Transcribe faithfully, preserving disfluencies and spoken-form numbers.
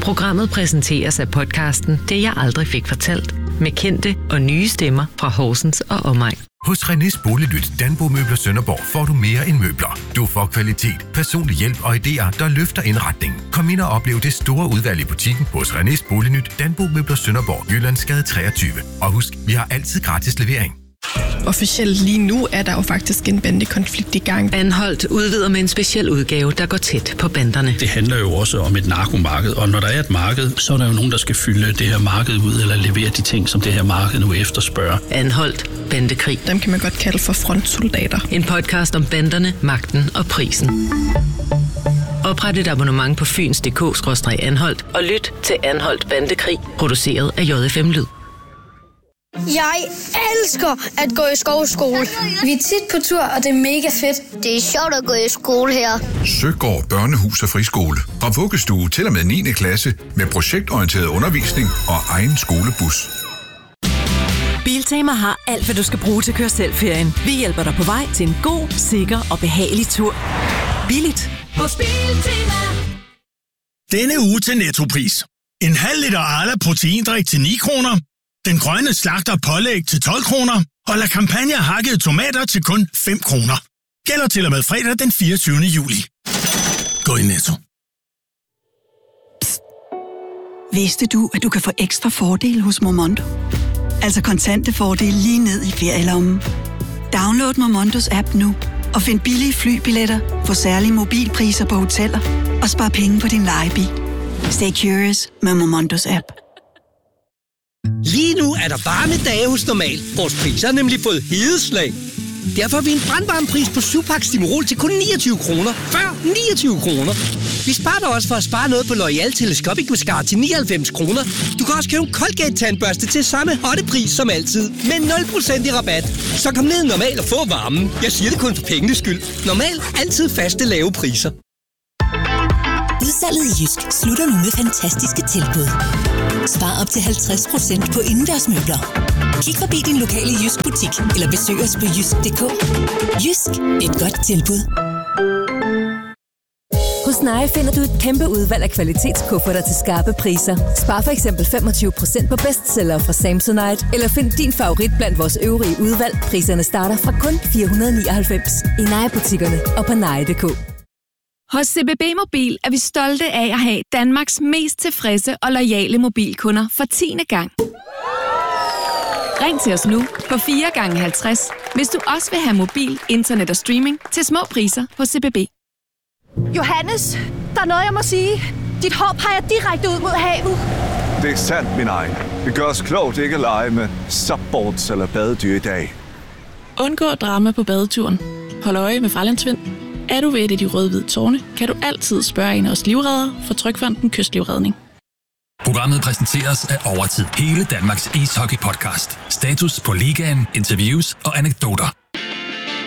Programmet præsenteres af podcasten Det jeg aldrig fik fortalt, med kendte og nye stemmer fra Horsens og omegn. Hos Renés Boliglyt Danbo Møbler Sønderborg får du mere end møbler. Du får kvalitet, personlig hjælp og idéer, der løfter indretningen. Kom ind og oplev det store udvalg i butikken hos Renés Boliglyt Danbo Møbler Sønderborg, Jyllandsgade treogtyve. Og husk, vi har altid gratis levering. Officielt lige nu er der jo faktisk en bandekonflikt i gang. Anholdt udvider med en speciel udgave, der går tæt på banderne. Det handler jo også om et narkomarked, og når der er et marked, så er der jo nogen, der skal fylde det her marked ud, eller levere de ting, som det her marked nu efterspørger. Anholdt bandekrig. Dem kan man godt kalde for frontsoldater. En podcast om banderne, magten og prisen. Opret et abonnement på fyns punktum d k skråstreg anholdt og lyt til Anholdt Bandekrig, produceret af J F M Lyd. Jeg elsker at gå i skovskole. Vi er tit på tur, og det er mega fedt. Det er sjovt at gå i skole her. Søgård Børnehus og Friskole. Fra vuggestue til og med niende klasse med projektorienteret undervisning og egen skolebus. Biltema har alt, hvad du skal bruge til at køre selv-ferien. Vi hjælper dig på vej til en god, sikker og behagelig tur. Billigt hos Biltema. Denne uge til Nettopris. En halv liter Arla proteindrik til ni kroner. Den grønne slagter pålæg til tolv kroner. Og La Campagna hakkede tomater til kun fem kroner. Gælder til og med fredag den fireogtyvende juli. Gå i Netto. Psst. Vidste du, at du kan få ekstra fordele hos Momondo? Altså kontante fordele lige ned i ferielommen. Download Momondos app nu og find billige flybilletter på særlige mobilpriser på hoteller og spar penge på din lejebil. Stay curious med Momondos app. Lige nu er der varme dage hos Normal. Vores priser er nemlig fået hedeslag. Derfor har vi en brandvarmepris på syv pakke Stimorol til kun niogtyve kroner. Før niogtyve kroner. Vi sparer dig også for at spare noget på L'Oreal Telescopic Mascara til nioghalvfems kroner. Du kan også købe en Colgate-tandbørste til samme hotte pris som altid. Med nul procent i rabat. Så kom ned i Normal og få varmen. Jeg siger det kun for pengenes skyld. Normal. Altid faste lave priser. Udsalget i Jysk slutter nu med fantastiske tilbud. Spar op til halvtreds procent på indendørsmøbler. Kig forbi din lokale Jysk butik eller besøg os på jysk punktum d k. Jysk. Et godt tilbud. Hos Nye finder du et kæmpe udvalg af kvalitetskufferter til skarpe priser. Spar for eksempel femogtyve procent på bestseller fra Samsonite, eller find din favorit blandt vores øvrige udvalg. Priserne starter fra kun fire hundrede nioghalvfems i Nye-butikkerne og på nye punktum d k. Hos C B B Mobil er vi stolte af at have Danmarks mest tilfredse og loyale mobilkunder for tiende gang. Ring til os nu på fire gange halvtreds, hvis du også vil have mobil, internet og streaming til små priser på C B B. Johannes, der er noget, jeg må sige. Dit hår peger direkte ud mod havet. Det er sandt, min egen. Det gør os klogt ikke at lege med subboards eller badedyr i dag. Undgå drama på badeturen. Hold øje med Frejlandsvind. Er du ved et af de røde-hvide tårne, kan du altid spørge en af os livreddere fra Trygfonden Kystlivredning. Programmet præsenteres af Overtid. Hele Danmarks ishockey-podcast. Status på ligaen, interviews og anekdoter.